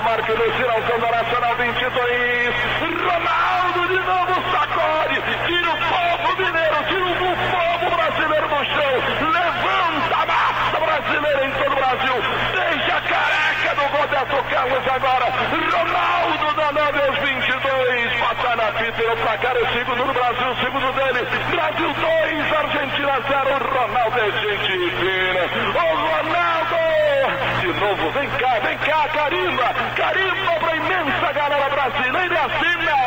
Marque Luciano, alcançando a Nacional 22. Ronaldo de novo sacode. Tira o povo mineiro, tira o povo brasileiro do chão. Levanta a massa brasileira em todo o Brasil. Deixa a careca do Roberto Carlos agora. Ronaldo da 9 aos 22. Passa na fita, o placar é segundo no Brasil, segundo dele. Brasil 2, Argentina 0. Ronaldo é gente fina. Ô Ronaldo! De novo, vem cá, carimba pra imensa galera brasileira e assina!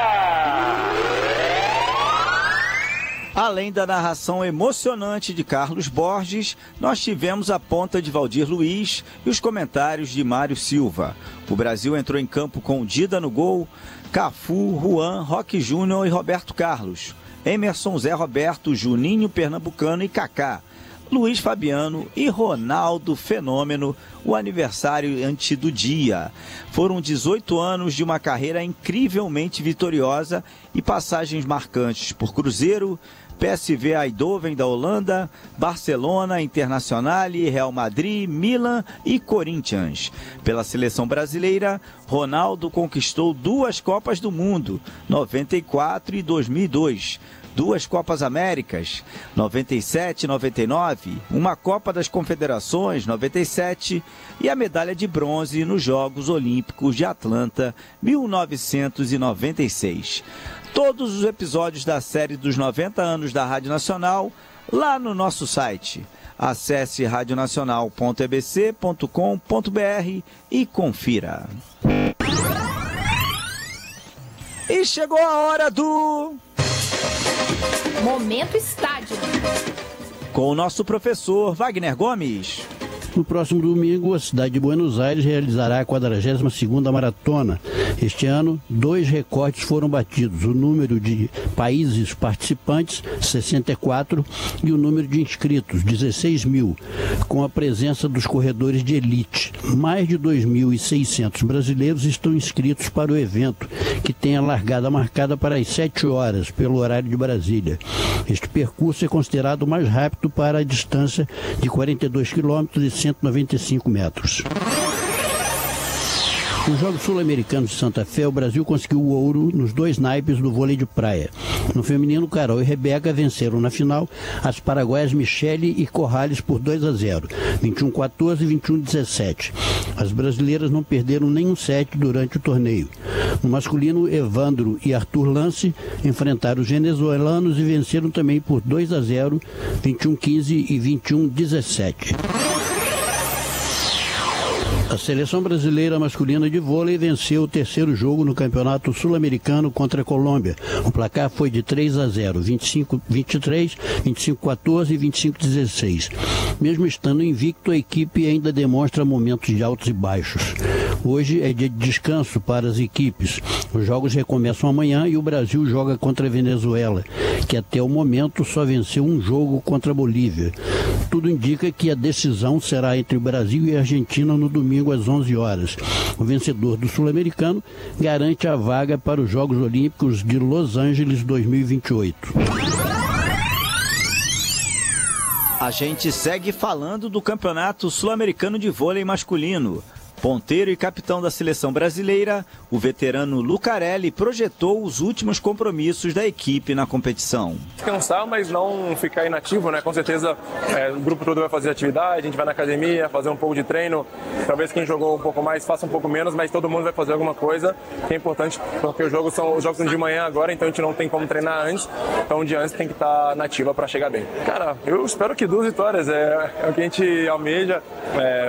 Além da narração emocionante de Carlos Borges, nós tivemos a ponta de Valdir Luiz e os comentários de Mário Silva. O Brasil entrou em campo com Dida no gol, Cafu, Juan, Roque Júnior e Roberto Carlos, Emerson, Zé Roberto, Juninho Pernambucano e Kaká, Luiz Fabiano e Ronaldo Fenômeno, o aniversariante do dia. Foram 18 anos de uma carreira incrivelmente vitoriosa e passagens marcantes por Cruzeiro, PSV Eindhoven da Holanda, Barcelona, Internacional, Real Madrid, Milan e Corinthians. Pela seleção brasileira, Ronaldo conquistou 2 Copas do Mundo, 94 e 2002. 2 Copas Américas, 97 e 99, uma Copa das Confederações, 97, e a medalha de bronze nos Jogos Olímpicos de Atlanta, 1996. Todos os episódios da série dos 90 anos da Rádio Nacional, lá no nosso site. Acesse radionacional.ebc.com.br e confira. E chegou a hora do... Momento Estádio. Com o nosso professor Wagner Gomes. No próximo domingo, a cidade de Buenos Aires realizará a 42ª maratona. Este ano, 2 recordes foram batidos: o número de países participantes, 64, e o número de inscritos, 16 mil, com a presença dos corredores de elite. Mais de 2.600 brasileiros estão inscritos para o evento, que tem a largada marcada para as 7 horas, pelo horário de Brasília. Este percurso é considerado o mais rápido para a distância de 42 quilômetros e 195 metros. Nos Jogos Sul-Americanos de Santa Fé, o Brasil conseguiu o ouro nos 2 naipes do vôlei de praia. No feminino, Carol e Rebeca venceram na final as paraguaias Michele e Corrales por 2-0, 21-14 e 21-17. As brasileiras não perderam nenhum set durante o torneio. No masculino, Evandro e Arthur Lance enfrentaram os venezuelanos e venceram também por 2-0, 21-15 e 21-17. A seleção brasileira masculina de vôlei venceu o 3º jogo no Campeonato Sul-Americano contra a Colômbia. O placar foi de 3-0, 25-23, 25-14 e 25-16. Mesmo estando invicto, a equipe ainda demonstra momentos de altos e baixos. Hoje é dia de descanso para as equipes. Os jogos recomeçam amanhã e o Brasil joga contra a Venezuela, que até o momento só venceu um jogo contra a Bolívia. Tudo indica que a decisão será entre o Brasil e a Argentina no domingo às 11 horas. O vencedor do Sul-Americano garante a vaga para os Jogos Olímpicos de Los Angeles 2028. A gente segue falando do Campeonato Sul-Americano de Vôlei Masculino. Ponteiro e capitão da seleção brasileira, o veterano Lucarelli projetou os últimos compromissos da equipe na competição. Descansar, mas não ficar inativo, né? Com certeza o grupo todo vai fazer atividade, a gente vai na academia, fazer um pouco de treino. Talvez quem jogou um pouco mais faça um pouco menos, mas todo mundo vai fazer alguma coisa, que é importante, porque os jogos são de manhã agora, então a gente não tem como treinar antes. Então um dia antes tem que estar nativa para chegar bem. Cara, eu espero que 2 vitórias, é o que a gente almeja.